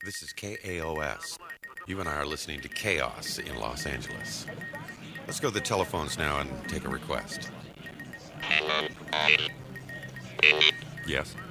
This is KAOS. You and I are listening to Chaos in Los Angeles. Let's go to the telephones now and take a request. Yes?